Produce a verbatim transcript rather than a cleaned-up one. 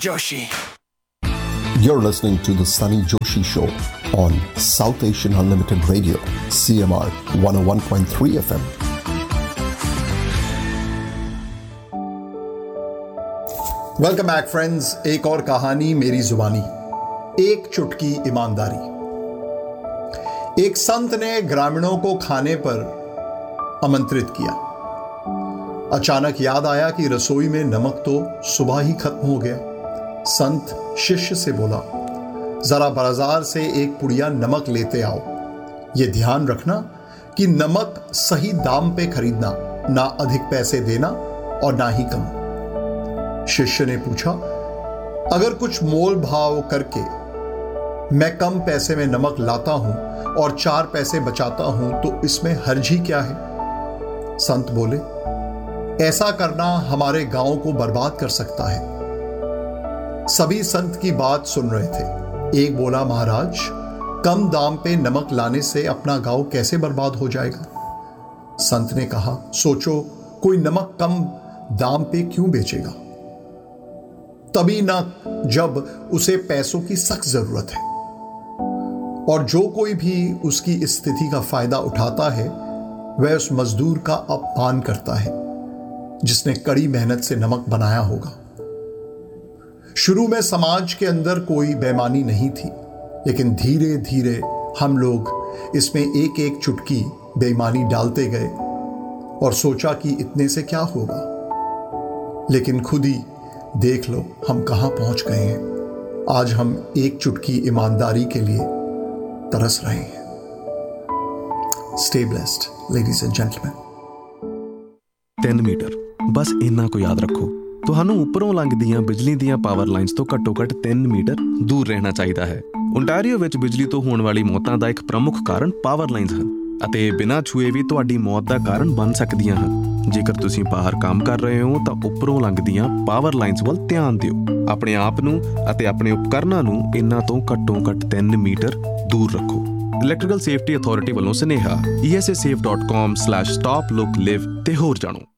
Joshi. You're listening to the Sunny Joshi Show on South Asian Unlimited Radio, C M R one oh one point three F M. Welcome back, friends. एक और कहानी मेरी जुबानी, एक चुटकी ईमानदारी। एक संत ने ग्रामीणों को खाने पर आमंत्रित किया। अचानक याद आया कि रसोई में नमक तो सुबह ही खत्म हो गया। संत शिष्य से बोला, जरा बाजार से एक पुड़िया नमक लेते आओ। यह ध्यान रखना कि नमक सही दाम पे खरीदना, ना अधिक पैसे देना और ना ही कम। शिष्य ने पूछा, अगर कुछ मोल भाव करके मैं कम पैसे में नमक लाता हूं और चार पैसे बचाता हूं तो इसमें हर्ज ही क्या है? संत बोले, ऐसा करना हमारे गांव को बर्बाद कर सकता है। सभी संत की बात सुन रहे थे। एक बोला, महाराज, कम दाम पे नमक लाने से अपना गांव कैसे बर्बाद हो जाएगा? संत ने कहा, सोचो, कोई नमक कम दाम पे क्यों बेचेगा? तभी ना जब उसे पैसों की सख्त जरूरत है। और जो कोई भी उसकी स्थिति का फायदा उठाता है वह उस मजदूर का अपमान करता है जिसने कड़ी मेहनत से नमक बनाया होगा। शुरू में समाज के अंदर कोई बेईमानी नहीं थी, लेकिन धीरे धीरे हम लोग इसमें एक एक चुटकी बेईमानी डालते गए और सोचा कि इतने से क्या होगा। लेकिन खुद ही देख लो हम कहां पहुंच गए हैं। आज हम एक चुटकी ईमानदारी के लिए तरस रहे हैं। Stay blessed, ladies and gentlemen. तीन मीटर बस इन्ना को याद रखो। ਤੁਹਾਨੂੰ ਉੱਪਰੋਂ ਲੰਘਦੀਆਂ ਬਿਜਲੀ ਦੀਆਂ ਪਾਵਰ ਲਾਈਨਸ ਤੋਂ ਘੱਟੋ-ਘੱਟ ਤਿੰਨ ਮੀਟਰ ਦੂਰ ਰਹਿਣਾ ਚਾਹੀਦਾ ਹੈ। ਓਨਟਾਰੀਓ ਵਿੱਚ ਬਿਜਲੀ ਤੋਂ ਹੋਣ ਵਾਲੀ ਮੌਤਾਂ ਦਾ ਇੱਕ ਪ੍ਰਮੁੱਖ ਕਾਰਨ ਪਾਵਰ ਲਾਈਨਸ ਹਨ ਅਤੇ ਬਿਨਾਂ ਛੂਏ ਵੀ ਤੁਹਾਡੀ ਮੌਤ ਦਾ ਕਾਰਨ ਬਣ ਸਕਦੀਆਂ ਹਨ। ਜੇਕਰ ਤੁਸੀਂ ਬਾਹਰ ਕੰਮ ਕਰ ਰਹੇ ਹੋ ਤਾਂ ਉੱਪਰੋਂ ਲੰਘਦੀਆਂ ਪਾਵਰ ਲਾਈਨਸ ਵੱਲ ਧਿਆਨ ਦਿਓ। ਆਪਣੇ ਆਪ ਨੂੰ ਅਤੇ ਆਪਣੇ ਉਪਕਰਨਾਂ ਨੂੰ ਇਹਨਾਂ ਤੋਂ ਘੱਟੋ-ਘੱਟ ਤਿੰਨ ਮੀਟਰ ਦੂਰ ਰੱਖੋ। ਇਲੈਕਟ੍ਰੀਕਲ ਸੇਫਟੀ ਅਥਾਰਟੀ ਵੱਲੋਂ ਸੁਨੇਹਾ E S A safe dot com slash stop look ਲਿਵ ਤੇ ਹੋਰ ਜਾਣੋ।